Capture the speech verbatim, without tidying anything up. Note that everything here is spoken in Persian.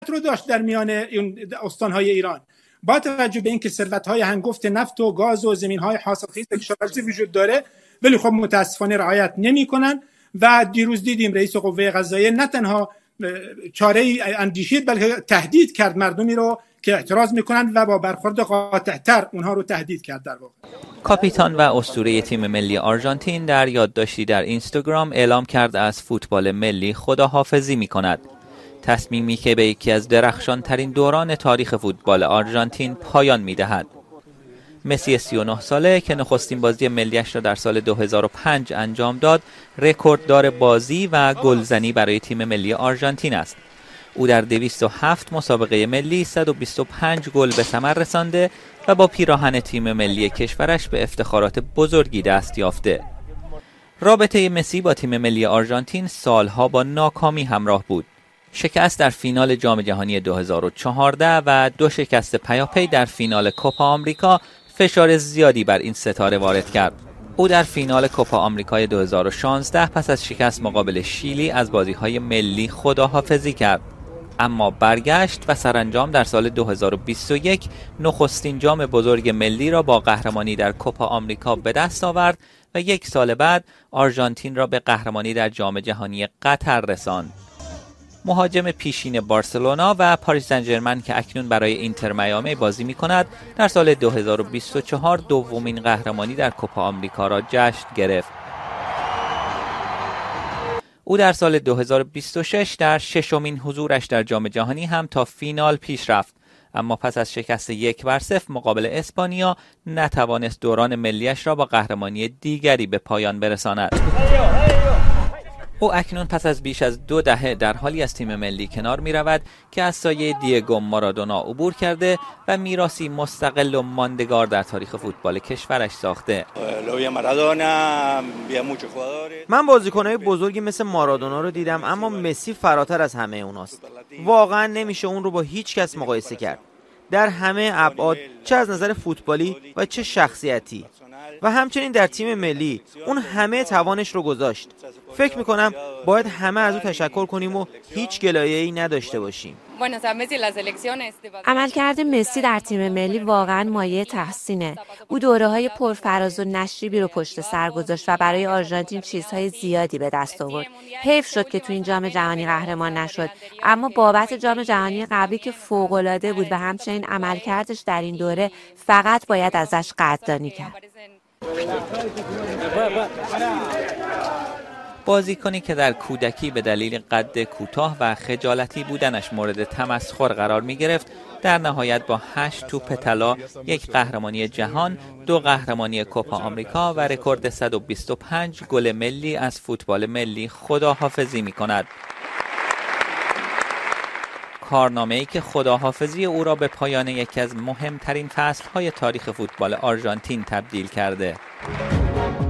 رو داشت در میان این استان‌های ایران. با توجه به اینکه ثروت‌های هنگفت نفت و گاز و زمین‌های حاصلخیز کشاورزی وجود داره، ولی خب متاسفانه رعایت نمی‌کنن و دیروز دیدیم رئیس قوه قضاییه نه تنها چاره‌ای اندیشید بلکه تهدید کرد مردمی رو که اعتراض میکنند و با برخورد قاطع‌تر اونها رو تهدید کرد. در واقع کاپیتان و اسطوره تیم ملی آرژانتین در یادداشتی در اینستاگرام اعلام کرد از فوتبال ملی خداحافظی میکند. تصمیمی که به یکی از درخشان ترین دوران تاریخ فوتبال آرژانتین پایان میدهد. مسی سی و نه ساله که نخستین بازی ملیش را در سال دو هزار و پنج انجام داد، رکورددار بازی و گلزنی برای تیم ملی آرژانتین است. او در دویست و هفت مسابقه ملی صد و بیست و پنج گل به ثمر رسانده و با پیراهن تیم ملی کشورش به افتخارات بزرگی دست یافته. رابطه مسی با تیم ملی آرژانتین سالها با ناکامی همراه بود. شکست در فینال جام جهانی دو هزار و چهارده و دو شکست پیاپی در فینال کوپا آمریکا فشار زیادی بر این ستاره وارد کرد. او در فینال کوپا آمریکای دو هزار و شانزده پس از شکست مقابل شیلی از بازی‌های ملی خداحافظی کرد، اما برگشت و سرانجام در سال دو هزار و بیست و یک نخستین جام بزرگ ملی را با قهرمانی در کوپا آمریکا به دست آورد و یک سال بعد آرژانتین را به قهرمانی در جام جهانی قطر رساند. مهاجم پیشین بارسلونا و پاریس سن ژرمن که اکنون برای اینتر میامی بازی می‌کند، در سال دو هزار و بیست و چهار دومین قهرمانی در کوپا آمریکا را جشن گرفت. او در سال دو هزار و بیست و شش در ششمین حضورش در جام جهانی هم تا فینال پیش رفت، اما پس از شکست یک بر صفر مقابل اسپانیا نتوانست دوران ملیش را با قهرمانی دیگری به پایان برساند. او اکنون پس از بیش از دو دهه در حالی از تیم ملی کنار می رود که از سایه دیگو مارادونا عبور کرده و میراثی مستقل و ماندگار در تاریخ فوتبال کشورش ساخته. من بازیکنهای بزرگی مثل مارادونا رو دیدم، اما مسی فراتر از همه اوناست. واقعا نمیشه اون رو با هیچ کس مقایسه کرد، در همه ابعاد، چه از نظر فوتبالی و چه شخصیتی. و همچنین در تیم ملی اون همه توانش رو گذاشت. فکر میکنم باید همه از او تشکر کنیم و هیچ گلایه‌ای نداشته باشیم. عملکرد مسی در تیم ملی واقعا مایه تحسینه. او دوره‌های پرفراز و نشیبی رو پشت سر گذاشت و برای آرژانتین چیزهای زیادی به دست آورد. حیف شد که تو این جام جهانی قهرمان نشد، اما بابت جام جهانی قبلی که فوق‌العاده بود و همچنین عملکردش در این دوره فقط باید ازش قدردانی کرد. بازیکنی که در کودکی به دلیل قد کوتاه و خجالتی بودنش مورد تمسخر قرار می گرفت، در نهایت با هشت توپ طلا، یک قهرمانی جهان، دو قهرمانی کوپا آمریکا و رکورد صد و بیست و پنج گل ملی از فوتبال ملی خداحافظی می کند. کارنامه‌ای که خداحافظی او را به پایان یکی از مهمترین فصل‌های تاریخ فوتبال آرژانتین تبدیل کرده.